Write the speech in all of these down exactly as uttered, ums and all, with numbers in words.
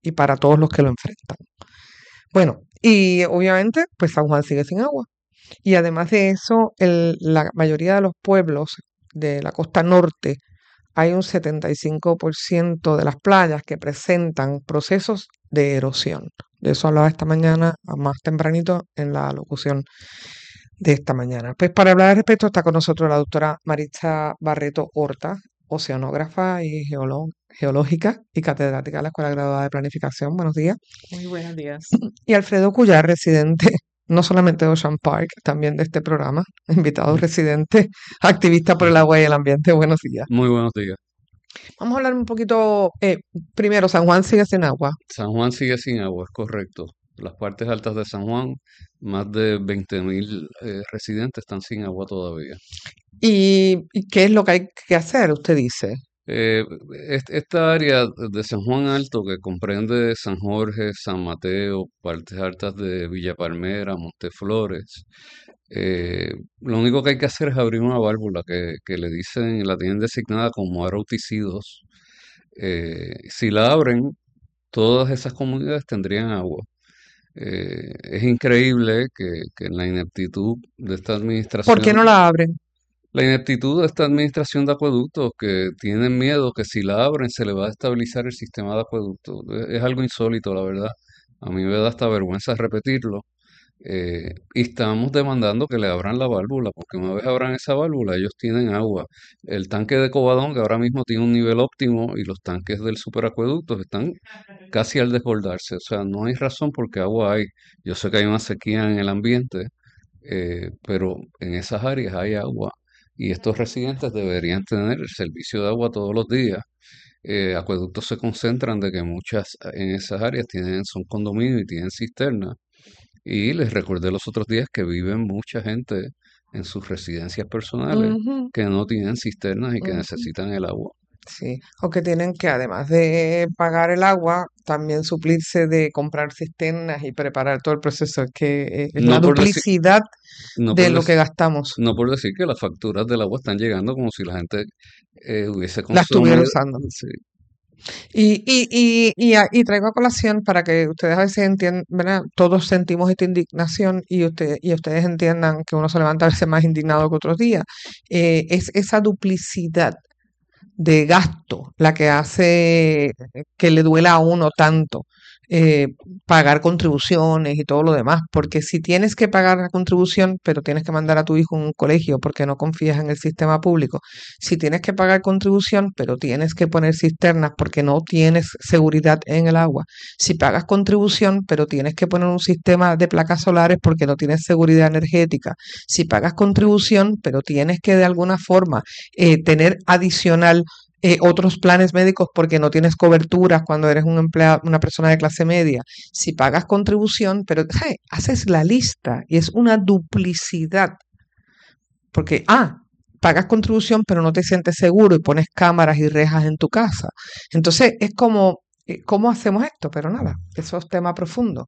y para todos los que lo enfrentan. Bueno, y obviamente, pues San Juan sigue sin agua. Y además de eso, el- la mayoría de los pueblos de la costa norte, hay un setenta y cinco por ciento de las playas que presentan procesos de erosión. De eso hablaba esta mañana, a más tempranito, en la locución de esta mañana. Pues para hablar al respecto está con nosotros la doctora Maritza Barreto Horta, oceanógrafa y geolo- geológica y catedrática de la Escuela Graduada de Planificación. Buenos días. Muy buenos días. Y Alfredo Cuyar, residente no solamente de Ocean Park, también de este programa, invitado residente, activista por el agua y el ambiente. Buenos días. Muy buenos días. Vamos a hablar un poquito, eh, primero, San Juan sigue sin agua. San Juan sigue sin agua, es correcto. Las partes altas de San Juan, más de veinte mil eh, residentes están sin agua todavía. ¿Y, y qué es lo que hay que hacer? Usted dice. Eh, est- esta área de San Juan Alto, que comprende San Jorge, San Mateo, partes altas de Villa Palmera, Monteflores, eh, lo único que hay que hacer es abrir una válvula que, que le dicen, la tienen designada como R O T C dos. Eh, si la abren, todas esas comunidades tendrían agua. Eh, es increíble que, que en la ineptitud de esta ¿Por qué administración, no la abren? la ineptitud de esta administración de acueductos, que tienen miedo que si la abren se le va a estabilizar el sistema de acueductos. Es, es algo insólito, la verdad. A mí me da hasta vergüenza repetirlo. Eh, y estamos demandando que le abran la válvula, porque una vez abran esa válvula, ellos tienen agua. El tanque de Covadonga ahora mismo tiene un nivel óptimo y los tanques del superacueducto están casi al desbordarse. O sea, no hay razón porque agua hay. Yo sé que hay una sequía en el ambiente, eh, pero en esas áreas hay agua y estos residentes deberían tener el servicio de agua todos los días. Eh, acueductos se concentran de que muchas en esas áreas tienen, son condominios y tienen cisternas. Y les recordé los otros días que viven mucha gente en sus residencias personales Ujú, que no tienen cisternas y que ujú. necesitan el agua. Sí, o que tienen que, además de pagar el agua, también suplirse de comprar cisternas y preparar todo el proceso. Es que eh, es la No por decir, duplicidad no de por lo que dec- gastamos. no por decir que las facturas del agua están llegando como si la gente eh, hubiese La estuviera consumido. usando. Sí, Y, y, y, y, a- y traigo a colación para que ustedes a veces entiendan, ¿verdad? Todos sentimos esta indignación y, usted, y ustedes entiendan que uno se levanta a veces más indignado que otros días. Eh, es esa duplicidad de gasto la que hace que le duela a uno tanto eh, pagar contribuciones y todo lo demás, porque si tienes que pagar la contribución, pero tienes que mandar a tu hijo a un colegio porque no confías en el sistema público, si tienes que pagar contribución, pero tienes que poner cisternas porque no tienes seguridad en el agua, si pagas contribución, pero tienes que poner un sistema de placas solares porque no tienes seguridad energética, si pagas contribución, pero tienes que de alguna forma eh, tener adicional eh, otros planes médicos porque no tienes coberturas cuando eres un empleado, una persona de clase media. Si pagas contribución, pero hey, haces la lista y es una duplicidad. Porque, ah, pagas contribución, pero no te sientes seguro y pones cámaras y rejas en tu casa. Entonces, es como, eh, ¿cómo hacemos esto? Pero nada, eso es tema profundo.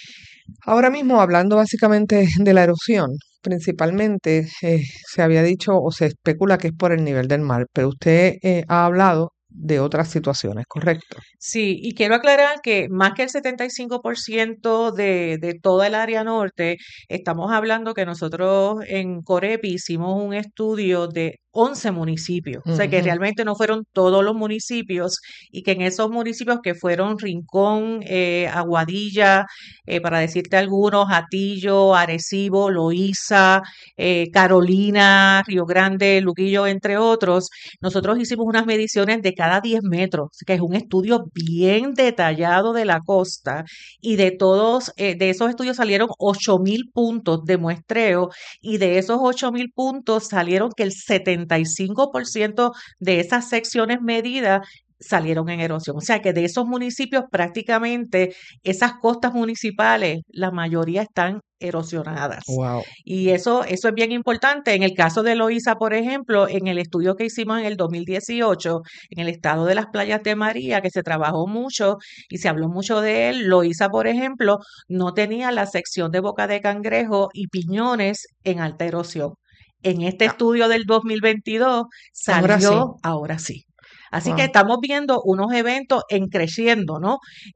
Ahora mismo, hablando básicamente de la erosión, principalmente eh, se había dicho o se especula que es por el nivel del mar, pero usted eh, ha hablado de otras situaciones, ¿correcto? Sí, y quiero aclarar que más que el setenta y cinco por ciento de, de toda el área norte, estamos hablando que nosotros en Corepi hicimos un estudio de once municipios, o sea que Ujú. realmente no fueron todos los municipios y que en esos municipios que fueron Rincón, eh, Aguadilla, eh, para decirte algunos, Atillo, Arecibo, Loíza, eh, Carolina, Río Grande, Luquillo, entre otros, nosotros hicimos unas mediciones de cada diez metros, que es un estudio bien detallado de la costa y de todos, eh, de esos estudios salieron ocho mil puntos de muestreo y de esos ocho mil puntos salieron que el setenta y cinco por ciento de esas secciones medidas salieron en erosión. O sea que de esos municipios prácticamente esas costas municipales, la mayoría están erosionadas. Wow. Y eso, eso es bien importante. En el caso de Loíza, por ejemplo, en el estudio que hicimos en el dos mil dieciocho, en el estado de las playas de María, que se trabajó mucho y se habló mucho de él, Loíza, por ejemplo, no tenía la sección de Boca de Cangrejo y Piñones en alta erosión. En este Ah, estudio del dos mil veintidós ahora sí. salió, ahora sí. Así que Wow. estamos viendo unos eventos en creciendo, ¿no?